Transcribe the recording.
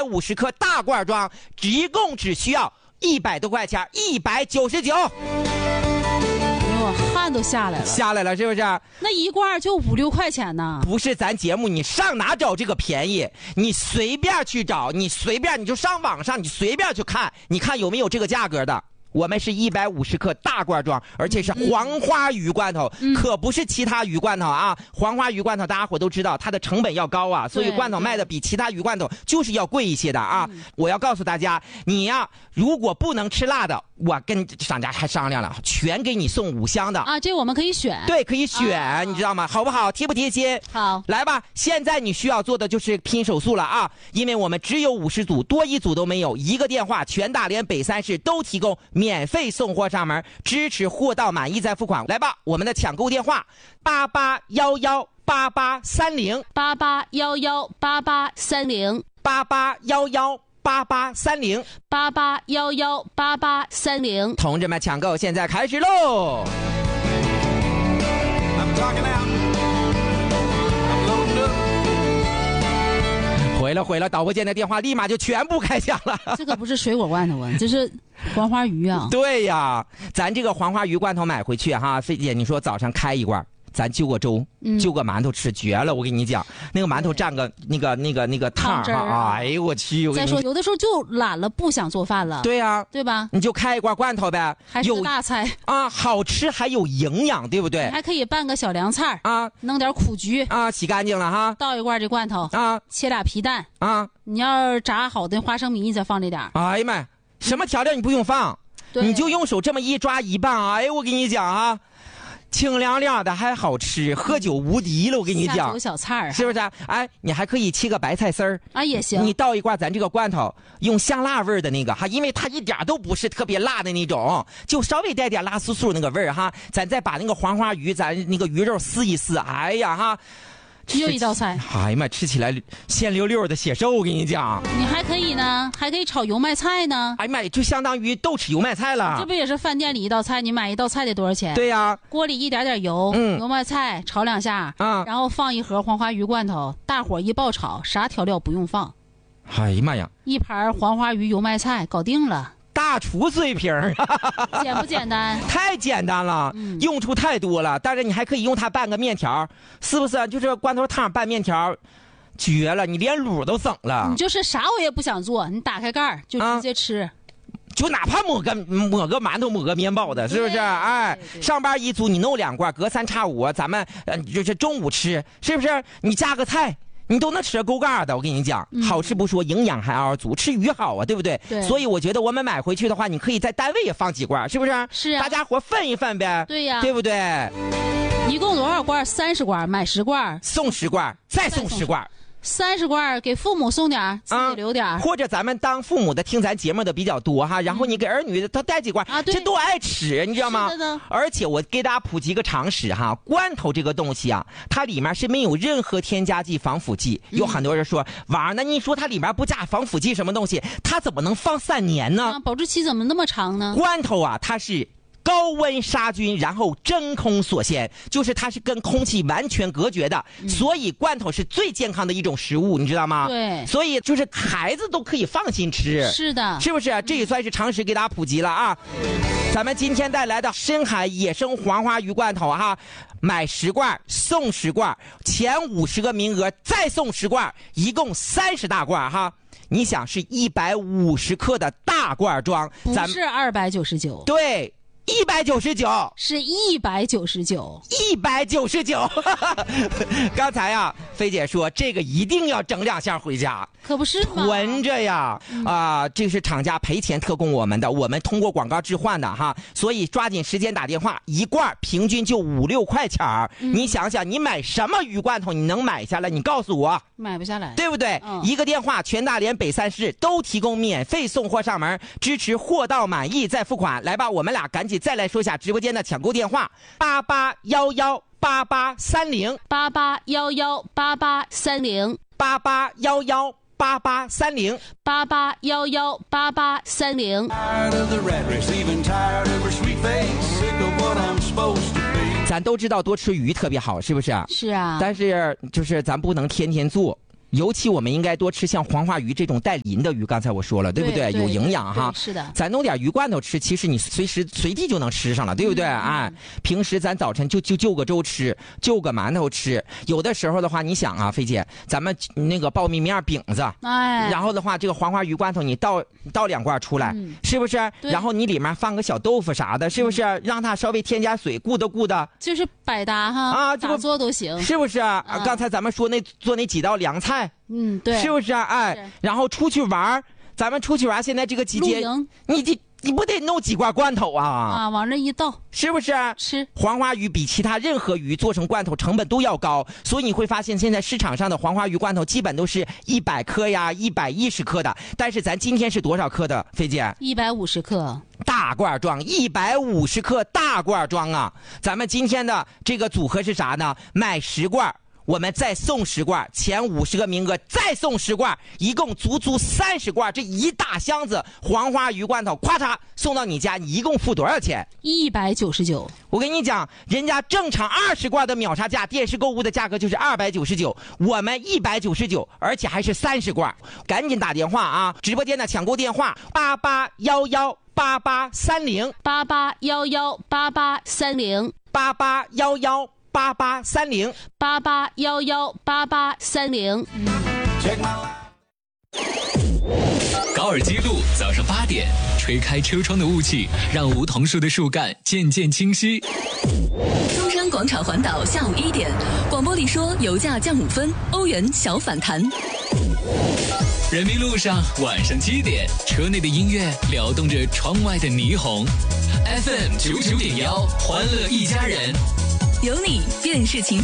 150克大罐装，一共只需要100多块钱，199。 汗都下来了， 是不是？ 那一罐就5、6块钱呢？ 不是咱节目，你上哪找这个便宜？你随便去找，你就上网上，你随便去看，你看有没有这个价格的。我们是150克大罐装，而且是黄花鱼罐头，可不是其他鱼罐头啊。黄花鱼罐头大家伙都知道，它的成本要高啊，所以罐头卖的比其他鱼罐头就是要贵一些的啊。我要告诉大家，你呀，如果不能吃辣的，我跟商家还商量了，全给你送5箱的啊。这我们可以选， 对，可以选，你知道吗？好不好？贴不贴心？ 好， 来吧。现在你需要做的就是拼手速了啊，因为我们只有50组，多一组都没有。一个电话，全大连北3市都提供免费送货上门，支持货到满意再付款。来吧，我们的抢购电话881188308811883088118830，同志们抢购现在开始喽！回了，导播间的电话立马就全部开响了。 这个不是水果罐头啊，这是黄花鱼啊。 对呀，咱这个黄花鱼罐头买回去哈，菲姐你说早上开一罐，咱就个粥，就个馒头吃绝了。我跟你讲，那个馒头蘸个那个汤啊，哎呦我去！ 再说有的时候就懒了，不想做饭了。 对呀， 对吧？ 你就开一罐罐头呗， 还是个大菜啊，好吃还有营养，对不对？ 还可以拌个小凉菜啊， 弄点苦菊啊，洗干净了哈， 倒一罐这罐头啊， 切俩皮蛋啊， 你要是炸好的花生米，你再放这点。 哎呀妈，什么调料你不用放，你就用手这么一抓一拌，哎呦我跟你讲啊。清凉凉的还好吃，喝酒无敌了。我跟你讲， 下酒小菜是不是？哎，你还可以切个白菜丝儿啊，也行。 你倒一罐咱这个罐头，用香辣味的那个哈，因为它一点都不是特别辣的那种，就稍微带点辣酥酥那个味儿哈。咱再把那个黄花鱼，咱那个鱼肉撕一撕，哎呀哈。 又一道菜， 哎呀妈，吃起来鲜溜溜的血瘦，我跟你讲。 你还可以呢，还可以炒油麦菜呢。 哎呀妈，就相当于豆豉油麦菜了。 这不也是饭店里一道菜？你买一道菜得多少钱？ 对呀， 锅里一点点油，油麦菜炒2下，然后放一盒黄花鱼罐头，大火一爆炒，啥调料不用放。 哎呀妈呀， 一盘黄花鱼油麦菜搞定了。 大厨水平简不简单？ 太简单了，用处太多了。但是你还可以用它拌个面条，是不是？就是罐头汤拌面条，绝了！你连卤都省了。 你就是啥我也不想做，你打开盖就直接吃。 就哪怕抹个馒头抹个面包的，是不是？哎，上班一组你弄2罐，隔3差5，咱们就是中午吃，是不是？你加个菜。你都能吃得够嘎的，我跟你讲，好吃不说，营养还嗷足，吃鱼好啊，对不对？ 对。 所以我觉得我们买回去的话，你可以在单位也放几罐，是不是？ 是啊。 大家伙分一分呗。 对呀。 对不对？ 一共多少罐？30罐，买10罐， 送10罐，再送10罐。 30罐给父母送点，自己留点， 或者咱们当父母的听咱节目的比较多哈，然后你给儿女他带几罐啊，这都爱吃，你知道吗？ 是的。 而且我给大家普及个常识哈，罐头这个东西啊，它里面是没有任何添加剂、防腐剂。有很多人说，王，那你说它里面不加防腐剂什么东西，它怎么能放3年呢？ 保质期怎么那么长呢？ 罐头啊，它是高温杀菌，然后真空锁鲜，就是它是跟空气完全隔绝的，所以罐头是最健康的一种食物，你知道吗？ 对， 所以就是孩子都可以放心吃。 是的， 是不是？这也算是常识给大家普及了啊。咱们今天带来的深海野生黄花鱼罐头哈，买10罐送10罐，前50个名额再送10罐，一共30大罐哈。你想是150克的大罐装， 不是299， 对。199 是199， 刚才呀，菲姐说这个一定要整2箱回家， 可不是吗？ 囤着呀，这是厂家赔钱特供我们的，我们通过广告置换的哈，所以抓紧时间打电话，一罐平均就5、6块钱你想想，你买什么鱼罐头你能买下来？你告诉我， 买不下来， 对不对？一个电话，全大连北3市都提供免费送货上门，支持货到满意再付款。来吧，我们俩赶紧再来说一下直播间的抢购电话，88118830，88118830，88118830。咱都知道多吃鱼特别好，是不是？ 是啊。 但是就是咱不能天天做。 尤其我们应该多吃像黄花鱼这种带鳞的鱼，刚才我说了，对不对？有营养哈。 是的。 咱弄点鱼罐头吃，其实你随时随地就能吃上了，对不对？平时咱早晨就就个粥吃，就个馒头吃。有的时候的话，你想啊，菲姐，咱们那个苞米面饼子，然后的话，这个黄花鱼罐头你倒2罐出来，是不是？然后你里面放个小豆腐啥的，是不是？让它稍微添加水，咕的， 就是百搭哈，咋做都行， 是不是？刚才咱们说做那几道凉菜， 对， 是不是？然后出去玩，咱们出去玩，现在这个季节，你不得弄几罐罐头啊？ 往这一倒， 是不是？ 吃黄花鱼比其他任何鱼做成罐头成本都要高，所以你会发现现在市场上的黄花鱼罐头基本都是100克呀、110克的。但是咱今天是多少克的，菲姐 ？150克。 大罐装150克大罐装啊！咱们今天的这个组合是啥呢？买10罐。我们再送10罐，前50个名额再送10罐，一共足30罐，这一大箱子黄花鱼罐头，咵嚓送到你家，你一共付多少钱 ？199。 我跟你讲，人家正常20罐的秒杀价，电视购物的价格就是299，我们199，而且还是30罐，赶紧打电话啊！直播间的抢购电话88118830 88118830 88118830 88118830。 高尔基路早上8点，吹开车窗的雾气，让梧桐树的树干渐渐清晰。 中山广场环岛下午1点，广播里说油价降5分，欧元小反弹。 人民路上晚上7点，车内的音乐撩动着窗外的霓虹。FM 99.1，欢乐一家人， 有你便是晴天。